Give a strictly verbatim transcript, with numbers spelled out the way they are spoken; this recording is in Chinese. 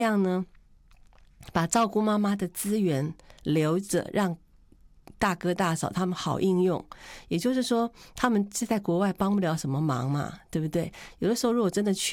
样呢，把照顾妈妈的资源留着，让大哥大嫂他们好应用。也就是说，他们是在国外帮不了什么忙嘛，对不对？有的时候如果真的去